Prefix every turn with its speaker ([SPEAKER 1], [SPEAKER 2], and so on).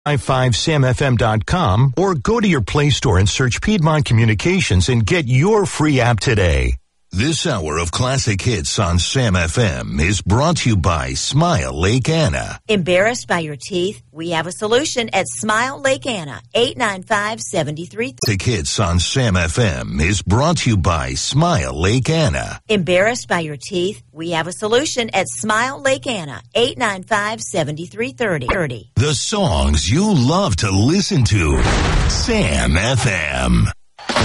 [SPEAKER 1] 55samfm.com or go to your Play Store and search Piedmont Communications and get your free app today. This hour of classic hits on Sam FM is brought to you by Smile Lake Anna.
[SPEAKER 2] Embarrassed by your teeth? We have a solution at Smile Lake Anna, 895-7330.
[SPEAKER 1] Classic hits on Sam FM is brought to you by Smile Lake Anna.
[SPEAKER 2] Embarrassed by your teeth? We have a solution at Smile Lake Anna, 895-7330.
[SPEAKER 1] The songs you love to listen to. Sam FM.